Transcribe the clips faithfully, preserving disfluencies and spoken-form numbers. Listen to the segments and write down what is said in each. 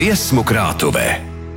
Dziesmu krātuvē.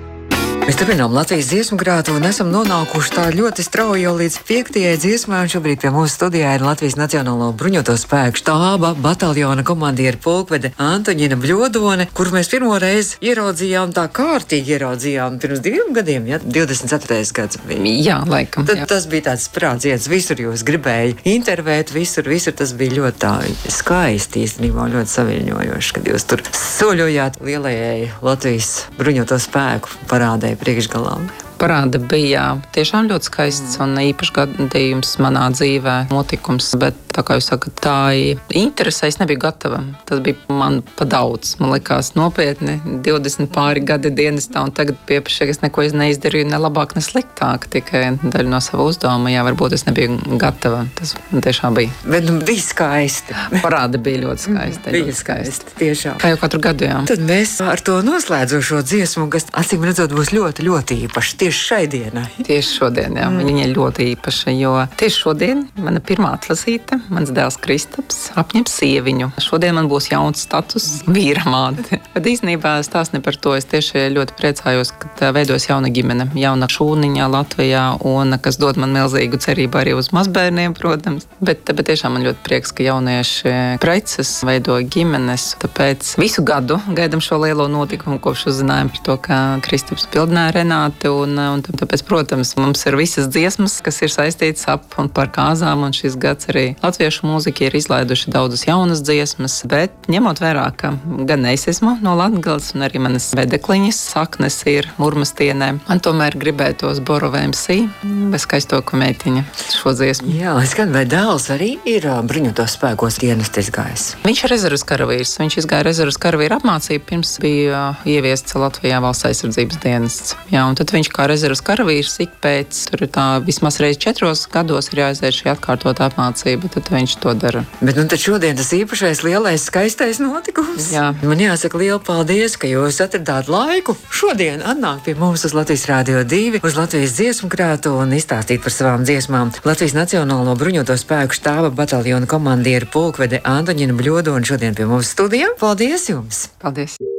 Mēs turpinām Latvijas dziesmu krātuvi un esam nonākuši tā ļoti strauji jau līdz piektajai dziesmai, un šobrīd pie mūsu studijā ir Latvijas Nacionālo bruņoto spēku štāba bataljona komandiera pulkvede Antoņina Bļodone, kuru mēs pirmo reizi ieraudzījām tā kārtīgi ieraudzījām pirms diviem gadiem, ja? divdesmit ceturtais gads bija. Jā, laikam. Tad jā. Tas bija tāds sprādziens, visur jūs gribēja intervēt, visur, visur tas bija ļoti tā skaisti īstenībā, ļoti saviļņojoši, kad jūs tur soļojāt lielajai Latvijas bruņoto spēku parādē priekšgalām. Parāda bija tiešām ļoti skaists un īpašs gadījums manā dzīvē, notikums, bet tā kā jūs sakat, tā interese es nebiju gatava. Tas bija man pa daudz. Man likās nopietni, divdesmit pāri gadi dienestā, un tagad piepriekš es neko neizdarīju ne labāk, ne sliktāk, tikai daļu no sava uzdevuma. Jā, varbūt es nebiju gatava. Tas tiešām bija. Bet nu, bija skaisti. Parāda bija ļoti skaisti. Bija ļoti skaisti. skaisti, tiešām. Kā jau katru gadu, jā. Tad mēs ar to noslēdzošo dziesmu, kas acīm redzot būs ļoti, ļoti īpaši tieši šai dienai. Tieši šodien, jā. Mm. Viņa ir ļoti īpaša, jo tieši šodien mana pirmā atlasīte, mans dēls Kristaps, apņem sieviņu. Šodien man būs jauns status vīra māte. Bet īstenībā stāsts ne par to. Es tieši ļoti priecājos, ka veidos jauna ģimene, jauna šūniņa Latvijā, un kas dod man milzīgu cerību arī uz mazbērniem, protams. Bet, bet tiešām man ļoti prieks, ka jaunieši preces veido ģimenes. Tāpēc visu gadu gaidam šo lielo notikumu, kopš uzzinājām par to, ka Kristaps pildināja Renāti, un, un tāpēc, protams, mums ir visas dziesmas, kas ir saistītas ap un par kāzām, un šis gads arī latviešu mūzika ir izlaiduši daudzas jaunas dziesmas, bet ņemot vērā, ka gan es esmu no Latgales, un arī manas vedekliņas saknes ir Murmastienē, man tomēr gribētos Borovēm sī, bez skaistoku meitiņa šo dziesmu. Jā, es gan vai dēls arī ir bruņoto spēkos dienestis gājis? Viņš ir rezerves karavīrs. Viņš izgāja rezerves karavīra apmācību, pirms bija ieviests Latvijā valsts aizsardzības dienests. Jā, un tad viņš kā rezerves karavīrs ik pēc, tur ir tā vismaz reiz četros gados ir jāaiziet šī atkārtotā apmācība, tad viņš to dara. Bet nu tad šodien tas īpašais, lielais, skaistais notikums. Jā. Man jāsaka lielu paldies, ka jūs atradāt laiku šodien atnākt pie mums uz Latvijas Rādio divi, uz Latvijas dziesmu krātu un izstāstīt par savām dziesmām. Latvijas Nacionālo bruņoto spēku štāba bataljona komandiera pulkvede Antoņina Bļodone šodien pie mums studijā. Paldies jums! Paldies!